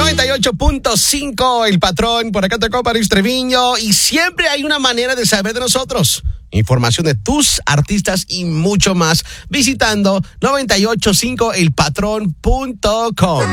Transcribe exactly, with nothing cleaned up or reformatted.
noventa y ocho punto cinco, El Patrón, por acá tocó París Treviño, y siempre hay una manera de saber de nosotros. Información de tus artistas y mucho más visitando noventa y ocho punto cinco el patrón punto com.